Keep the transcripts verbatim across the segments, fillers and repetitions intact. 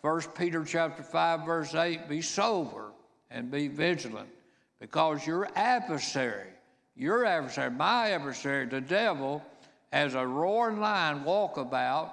First Peter chapter five, verse eight, be sober and be vigilant, because your adversary, your adversary, my adversary, the devil, as a roaring lion walk about,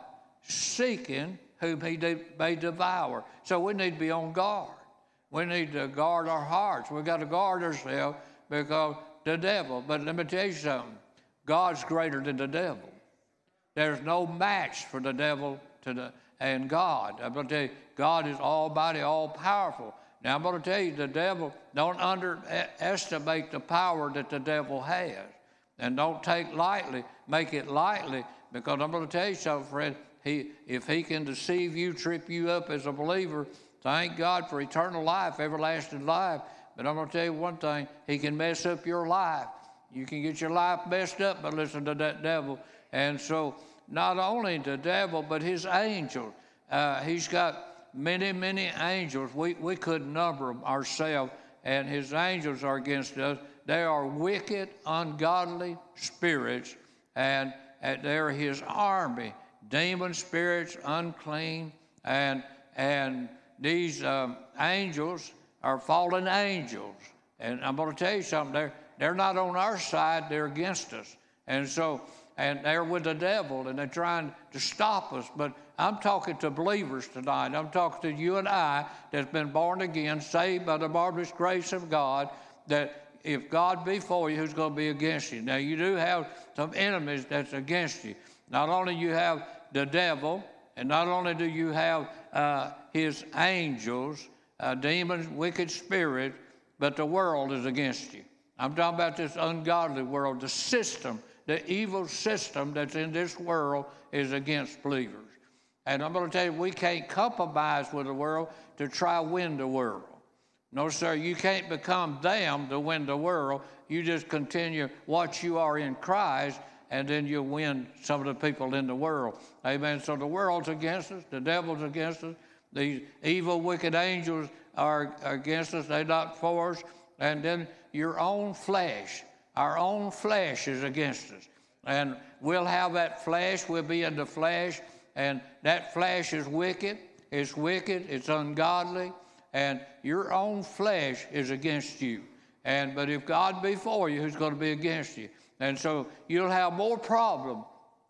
seeking whom he may devour. So we need to be on guard. We need to guard our hearts. We've got to guard ourselves because the devil, but let me tell you something, God's greater than the devil. There's no match for the devil to the, and God. I'm going to tell you, God is almighty, all-powerful. Now, I'm going to tell you, the devil, don't underestimate the power that the devil has. And don't take lightly, make it lightly, because I'm going to tell you something, friend. He, if he can deceive you, trip you up as a believer, thank God for eternal life, everlasting life. But I'm going to tell you one thing, he can mess up your life. You can get your life messed up by listening to that devil. And so not only the devil, but his angels. Uh, he's got many, many angels. We, we couldn't number them ourselves, and his angels are against us. They are wicked, ungodly spirits, and, and they're his army. Demon spirits, unclean, and, and these um, angels are fallen angels. And I'm going to tell you something, they're, they're not on our side, they're against us. And so, and they're with the devil, and they're trying to stop us. But I'm talking to believers tonight. I'm talking to you and I that's been born again, saved by the marvelous grace of God, that if God be for you, who's going to be against you? Now, you do have some enemies that's against you. Not only you have the devil, and not only do you have uh, his angels, uh, demons, wicked spirits, but the world is against you. I'm talking about this ungodly world. The system, the evil system that's in this world is against believers. And I'm going to tell you, we can't compromise with the world to try to win the world. No, sir, you can't become them to win the world. You just continue what you are in Christ, and then you'll win some of the people in the world. Amen. So the world's against us. The devil's against us. These evil, wicked angels are against us. They're not for us. And then your own flesh, our own flesh is against us. And we'll have that flesh. We'll be in the flesh. And that flesh is wicked. It's wicked. It's ungodly. And your own flesh is against you. And but if God be for you, who's going to be against you? And so you'll have more problem,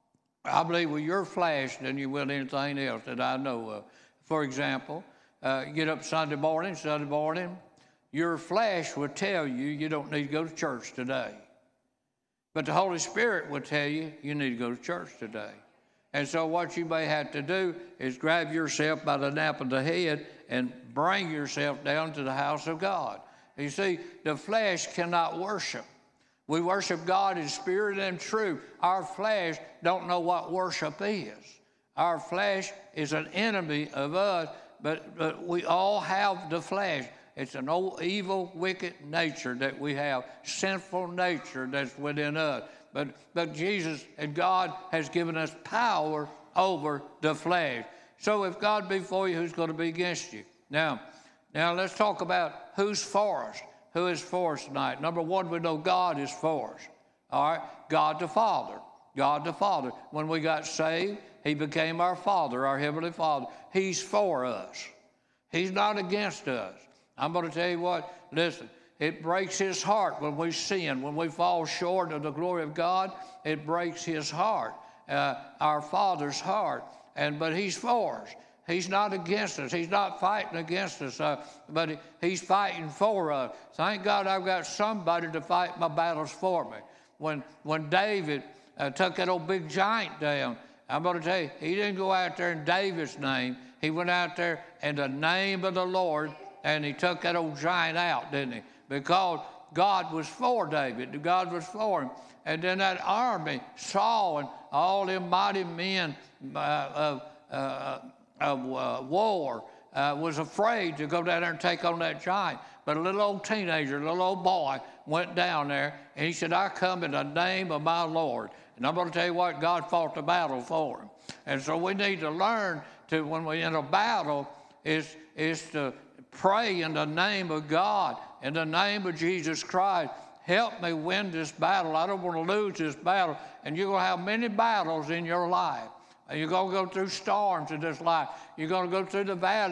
I believe, with your flesh than you will anything else that I know of. For example, uh, you get up Sunday morning, Sunday morning, your flesh will tell you you don't need to go to church today. But the Holy Spirit will tell you you need to go to church today. And so what you may have to do is grab yourself by the nape of the head and bring yourself down to the house of God. You see, the flesh cannot worship. We worship God in spirit and truth. Our flesh don't know what worship is. Our flesh is an enemy of us, but, but we all have the flesh. It's an old, evil, wicked nature that we have, sinful nature that's within us. But, but Jesus and God has given us power over the flesh. So if God be for you, who's going to be against you? Now, now let's talk about who's for us. Who is for us tonight? Number one, we know God is for us. All right? God the Father. God the Father. When we got saved, he became our Father, our Heavenly Father. He's for us. He's not against us. I'm going to tell you what, listen, it breaks his heart when we sin, when we fall short of the glory of God. It breaks his heart, uh, our Father's heart. And but he's for us. He's not against us. He's not fighting against us, uh, but he, he's fighting for us. Thank God I've got somebody to fight my battles for me. When, when David uh, took that old big giant down, I'm going to tell you, he didn't go out there in David's name. He went out there in the name of the Lord, and he took that old giant out, didn't he? Because God was for David. God was for him. And then that army, Saul and all them mighty men uh, of uh, of uh, war, uh, was afraid to go down there and take on that giant. But a little old teenager, a little old boy, went down there, and he said, I come in the name of my Lord. And I'm going to tell you what, God fought the battle for him. And so we need to learn to, when we're in a battle, is, is to pray in the name of God, in the name of Jesus Christ. Help me win this battle. I don't want to lose this battle. And you're going to have many battles in your life. You're going to go through storms in this life. You're going to go through the valley.